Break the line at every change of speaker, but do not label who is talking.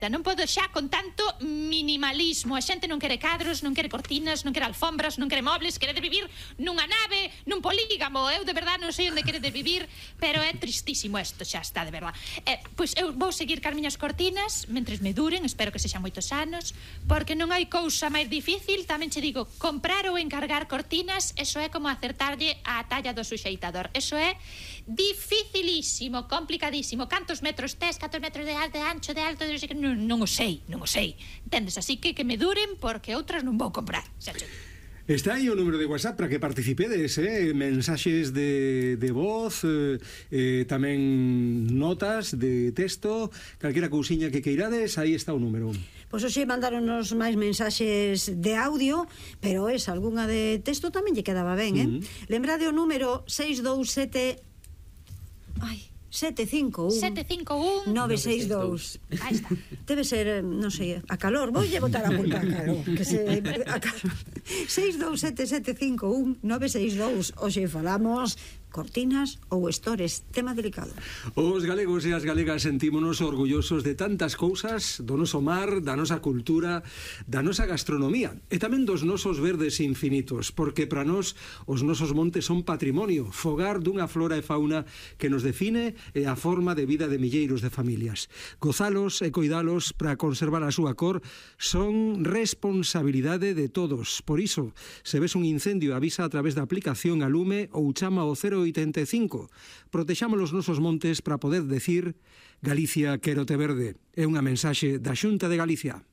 Non podo xa con tanto minimalismo. A xente non quere cadros, non quere cortinas, non quere alfombras, non quere mobles, quere vivir nunha nave, nun polígamo. Eu de verdad non sei onde quere vivir, pero é tristísimo isto, xa está, de verdad. Pois eu vou seguir cas miñas cortinas mentres me duren, espero que sexan moitos anos, porque non hai cousa máis difícil. Tamén che digo, comprar ou encargar cortinas, eso é como acertarlle a talla do suxeitador. Eso é dificilísimo, complicadísimo. Cantos metros tes, cantos metros de alto, de ancho, de alto, de... non o sei. Entendes? Así que me duren, porque outras non vou comprar.
Está aí o número de WhatsApp para que participedes, mensaxes de voz, tamén notas de texto, calquera cousiña que queirades, aí está o número.
Pois hoxe mandaronnos máis mensaxes de audio, pero algunha de texto tamén lle quedaba ben, Lembrade o número 627... 751 962.
Aí está.
Debe ser, non sei, a calor. Voulle botar a culpa a calor, que se 627 751 962. Hoxe falamos cortinas ou estores, tema delicado.
Os galegos e as galegas sentímonos orgullosos de tantas cousas, do noso mar, da nosa cultura, da nosa gastronomía e tamén dos nosos verdes infinitos, porque para nós os nosos montes son patrimonio, fogar dunha flora e fauna que nos define e a forma de vida de milleiros de familias. Gozalos e coidalos para conservar a súa cor son responsabilidade de todos. Por iso, se ves un incendio, avisa a través da aplicación a Lume ou chama ao 085. Protexamos os nosos montes para poder decir Galicia quérote verde. É unha mensaxe da Xunta de Galicia.